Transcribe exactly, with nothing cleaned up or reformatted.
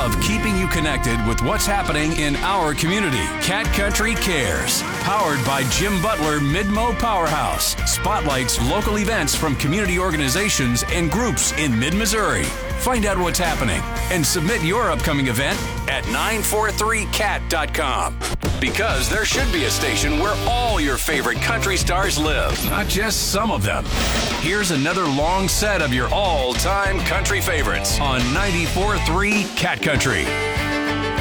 love keeping you connected with what's happening in our community. Cat Country Cares, powered by Jim Butler Mid-Mo Powerhouse, spotlights local events from community organizations and groups in mid-Missouri. Find out what's happening and submit your upcoming event at nine four three cat dot com. Because there should be a station where all your favorite country stars live, not just some of them. Here's another long set of your all-time country favorites on ninety-four point three Cat Country.